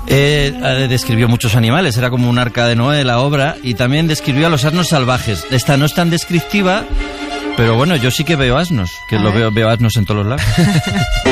Describió muchos animales, era como un arca de Noé la obra, y también describió a los asnos salvajes. Esta no es tan descriptiva, pero bueno, yo sí que veo asnos, que veo asnos en todos los lados.